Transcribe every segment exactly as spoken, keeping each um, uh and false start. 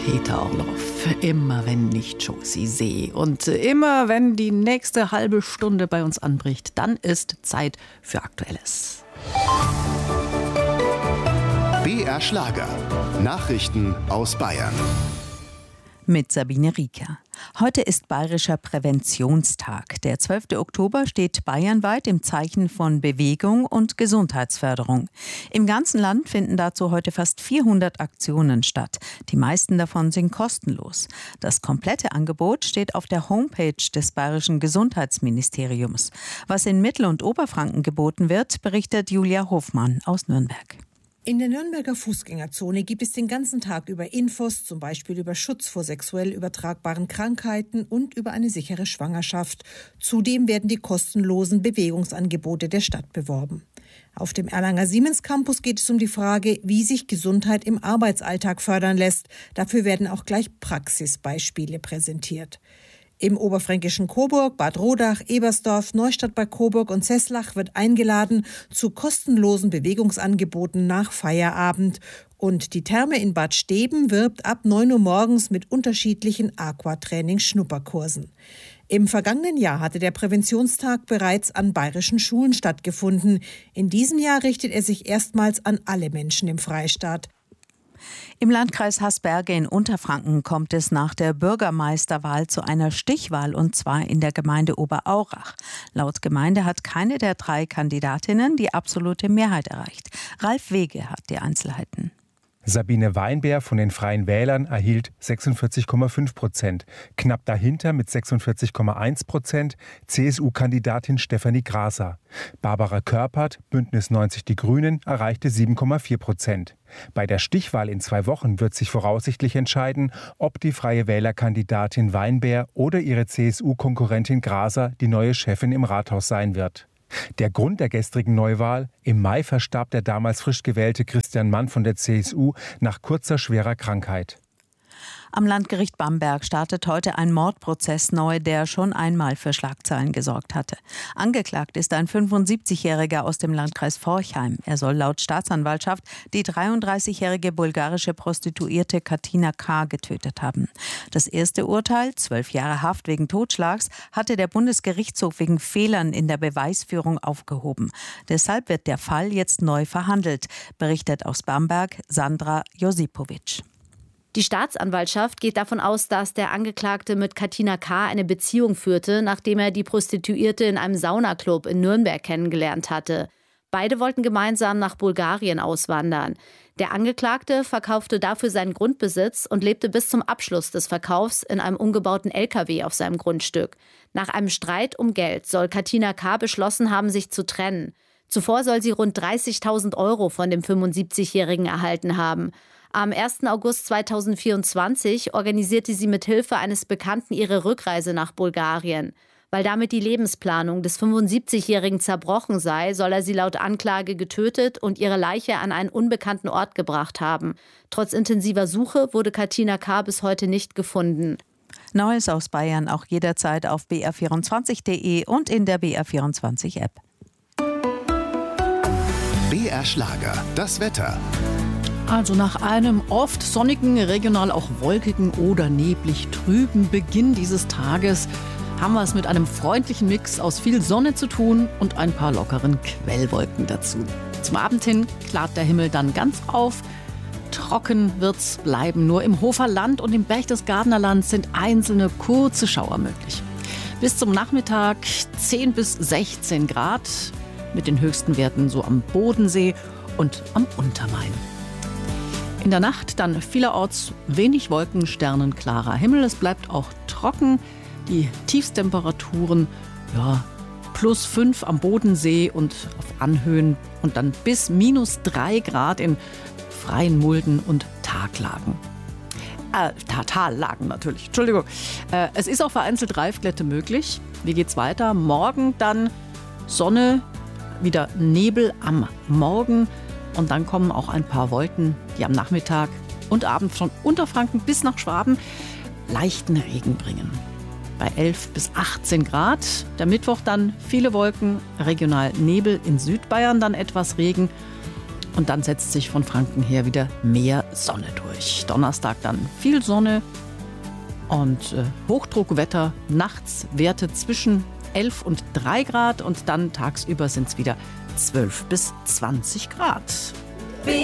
Peter Orloff, immer wenn nicht Josie See. Und immer wenn die nächste halbe Stunde bei uns anbricht, dann ist Zeit für Aktuelles. B R Schlager. Nachrichten aus Bayern. Mit Sabine Rieker. Heute ist Bayerischer Präventionstag. Der zwölfte Oktober steht bayernweit im Zeichen von Bewegung und Gesundheitsförderung. Im ganzen Land finden dazu heute fast vierhundert Aktionen statt. Die meisten davon sind kostenlos. Das komplette Angebot steht auf der Homepage des Bayerischen Gesundheitsministeriums. Was in Mittel- und Oberfranken geboten wird, berichtet Julia Hofmann aus Nürnberg. In der Nürnberger Fußgängerzone gibt es den ganzen Tag über Infos, zum Beispiel über Schutz vor sexuell übertragbaren Krankheiten und über eine sichere Schwangerschaft. Zudem werden die kostenlosen Bewegungsangebote der Stadt beworben. Auf dem Erlanger Siemens Campus geht es um die Frage, wie sich Gesundheit im Arbeitsalltag fördern lässt. Dafür werden auch gleich Praxisbeispiele präsentiert. Im oberfränkischen Coburg, Bad Rodach, Ebersdorf, Neustadt bei Coburg und Seßlach wird eingeladen zu kostenlosen Bewegungsangeboten nach Feierabend. Und die Therme in Bad Steben wirbt ab neun Uhr morgens mit unterschiedlichen Aquatraining-Schnupperkursen. Im vergangenen Jahr hatte der Präventionstag bereits an bayerischen Schulen stattgefunden. In diesem Jahr richtet er sich erstmals an alle Menschen im Freistaat. Im Landkreis Haßberge in Unterfranken kommt es nach der Bürgermeisterwahl zu einer Stichwahl, und zwar in der Gemeinde Oberaurach. Laut Gemeinde hat keine der drei Kandidatinnen die absolute Mehrheit erreicht. Ralf Wege hat die Einzelheiten. Sabine Weinberg von den Freien Wählern erhielt sechsundvierzig Komma fünf Prozent. Knapp dahinter mit sechsundvierzig Komma eins Prozent C S U-Kandidatin Stefanie Graser. Barbara Körpert, Bündnis neunzig Die Grünen, erreichte sieben Komma vier Prozent. Bei der Stichwahl in zwei Wochen wird sich voraussichtlich entscheiden, ob die Freie Wähler-Kandidatin Weinberg oder ihre C S U-Konkurrentin Graser die neue Chefin im Rathaus sein wird. Der Grund der gestrigen Neuwahl: Im Mai verstarb der damals frisch gewählte Christian Mann von der C S U nach kurzer, schwerer Krankheit. Am Landgericht Bamberg startet heute ein Mordprozess neu, der schon einmal für Schlagzeilen gesorgt hatte. Angeklagt ist ein fünfundsiebzigjähriger aus dem Landkreis Forchheim. Er soll laut Staatsanwaltschaft die dreiunddreißigjährige bulgarische Prostituierte Katina K. getötet haben. Das erste Urteil, zwölf Jahre Haft wegen Totschlags, hatte der Bundesgerichtshof wegen Fehlern in der Beweisführung aufgehoben. Deshalb wird der Fall jetzt neu verhandelt, berichtet aus Bamberg Sandra Josipovic. Die Staatsanwaltschaft geht davon aus, dass der Angeklagte mit Katina K. eine Beziehung führte, nachdem er die Prostituierte in einem Saunaclub in Nürnberg kennengelernt hatte. Beide wollten gemeinsam nach Bulgarien auswandern. Der Angeklagte verkaufte dafür seinen Grundbesitz und lebte bis zum Abschluss des Verkaufs in einem umgebauten L K W auf seinem Grundstück. Nach einem Streit um Geld soll Katina K. beschlossen haben, sich zu trennen. Zuvor soll sie rund dreißigtausend Euro von dem fünfundsiebzigjährigen erhalten haben. Am ersten August zweitausendvierundzwanzig organisierte sie mit Hilfe eines Bekannten ihre Rückreise nach Bulgarien. Weil damit die Lebensplanung des fünfundsiebzigjährigen zerbrochen sei, soll er sie laut Anklage getötet und ihre Leiche an einen unbekannten Ort gebracht haben. Trotz intensiver Suche wurde Katina K. bis heute nicht gefunden. Neues aus Bayern auch jederzeit auf b r vierundzwanzig punkt de und in der B R vierundzwanzig App. B R Schlager, das Wetter. Also nach einem oft sonnigen, regional auch wolkigen oder neblig trüben Beginn dieses Tages haben wir es mit einem freundlichen Mix aus viel Sonne zu tun und ein paar lockeren Quellwolken dazu. Zum Abend hin klart der Himmel dann ganz auf. Trocken wird's bleiben. Nur im Hofer Land und im Berchtesgadener Land sind einzelne kurze Schauer möglich. Bis zum Nachmittag zehn bis sechzehn Grad mit den höchsten Werten so am Bodensee und am Untermain. In der Nacht dann vielerorts wenig Wolken, sternenklarer Himmel. Es bleibt auch trocken. Die Tiefstemperaturen, ja, plus fünf am Bodensee und auf Anhöhen und dann bis minus drei Grad in freien Mulden und Taglagen. Äh, Tallagen natürlich, Entschuldigung. Äh, es ist auch vereinzelt Reifglätte möglich. Wie geht's weiter? Morgen dann Sonne, wieder Nebel am Morgen. Und dann kommen auch ein paar Wolken, die am Nachmittag und Abend von Unterfranken bis nach Schwaben leichten Regen bringen. Bei elf bis achtzehn Grad. Der Mittwoch dann viele Wolken, regional Nebel, in Südbayern dann etwas Regen. Und dann setzt sich von Franken her wieder mehr Sonne durch. Donnerstag dann viel Sonne und äh, Hochdruckwetter. Nachts Werte zwischen elf und drei Grad und dann tagsüber sind es wieder zwölf bis zwanzig Grad. B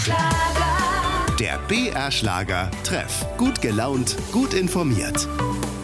R-Schlager. Der B R-Schlager-Treff. Gut gelaunt, gut informiert.